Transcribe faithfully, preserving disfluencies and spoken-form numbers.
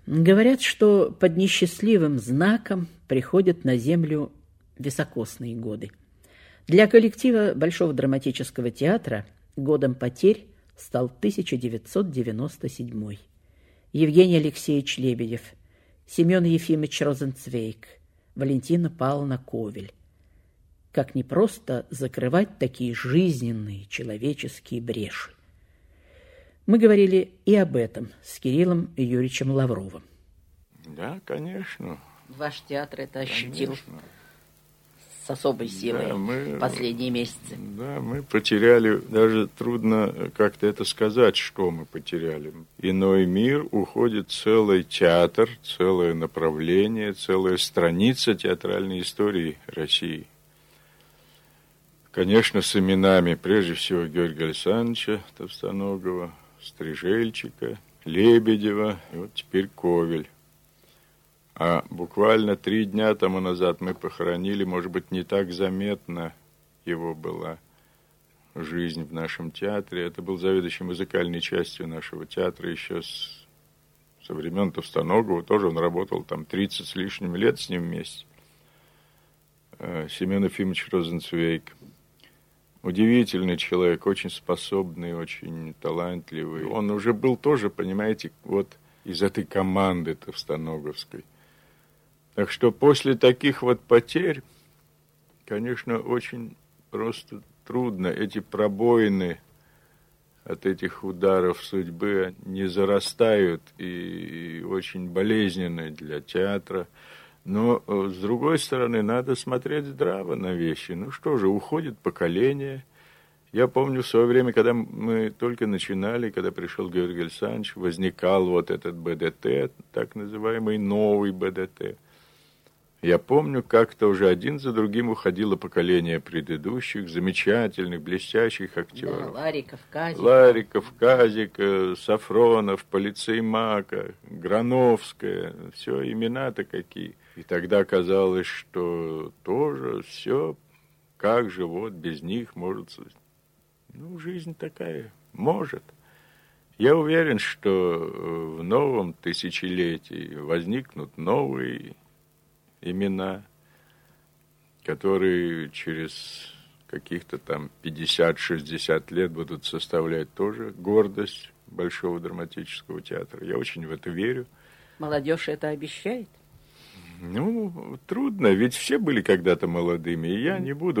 Говорят, что под несчастливым знаком приходят на землю високосные годы. Для коллектива Большого драматического театра годом потерь стал тысяча девятьсот девяносто седьмой. Евгений Алексеевич Лебедев, Семен Ефимович Розенцвейг, Валентина Павловна Ковель. Как не просто закрывать такие жизненные человеческие бреши. Мы говорили и об этом с Кириллом Юрьевичем Лавровым. Да, конечно. Ваш театр это ощутил Конечно. С особой силой да, мы, в последние месяцы. Да, мы потеряли, даже трудно как-то это сказать, что мы потеряли. Иной мир, уходит целый театр, целое направление, целая страница театральной истории России. Конечно, с именами, прежде всего, Георгия Александровича Товстоногова, Стрижельчика, Лебедева и вот теперь Ковель. А буквально три дня тому назад мы похоронили, может быть, не так заметна его была жизнь в нашем театре. Это был заведующий музыкальной частью нашего театра еще с, со времен Товстоногова. Тоже он работал там тридцать с лишним лет с ним вместе. Семен Ефимович Розенцвейг. Удивительный человек, очень способный, очень талантливый. Он уже был тоже, понимаете, вот из этой команды товстоноговской. Так что после таких вот потерь, конечно, очень просто трудно. Эти пробоины от этих ударов судьбы не зарастают и очень болезненны для театра. Но, с другой стороны, надо смотреть здраво на вещи. Ну что же, уходит поколение. Я помню в свое время, когда мы только начинали, когда пришел Георгий Александрович, возникал вот этот БДТ, так называемый новый БДТ. Я помню, как-то уже один за другим уходило поколение предыдущих, замечательных, блестящих актеров. Да, Лариков, Казик. Лариков, Казик, Сафронов, Полицеймака, Грановская. Все имена-то какие. И тогда казалось, что тоже все, как же вот без них может... Ну, жизнь такая, может. Я уверен, что в новом тысячелетии возникнут новые имена, которые через каких-то там пятьдесят-шестьдесят лет будут составлять тоже гордость Большого драматического театра. Я очень в это верю. Молодежь это обещает? Ну, трудно, ведь все были когда-то молодыми, и я не буду